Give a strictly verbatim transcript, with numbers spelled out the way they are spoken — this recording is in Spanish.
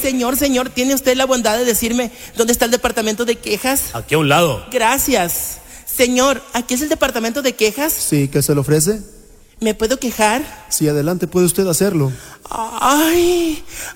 señor, señor, ¿tiene usted la bondad de decirme dónde está el departamento de quejas? Aquí a un lado. Gracias. Señor, ¿aquí es el departamento de quejas? Sí, ¿qué se le ofrece? ¿Me puedo quejar? Sí, adelante, puede usted hacerlo. Ay,